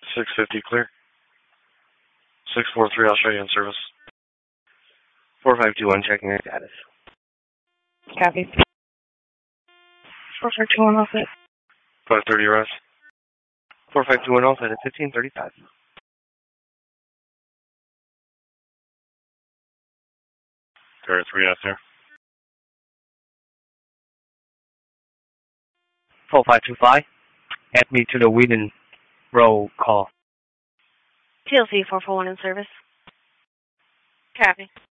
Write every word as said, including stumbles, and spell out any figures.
six fifty clear. six four three, I'll show you in service. four five two one, checking your status. Copy. four five two one, all set. five thirty, Russ. four five two one, all set at fifteen thirty-five. Carrier three S there. four five two five, add me to the Whedon roll call. T L C four four one in service. Copy.